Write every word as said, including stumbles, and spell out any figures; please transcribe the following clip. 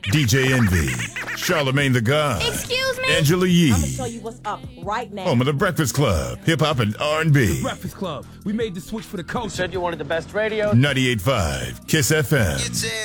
D J Envy, Charlemagne the God. Excuse me? Angela Yee. I'm gonna show you what's up right now. Home of the Breakfast Club, hip hop and R and B. The Breakfast Club. We made the switch for the culture. You said you wanted the best radio. ninety-eight point five Kiss F M.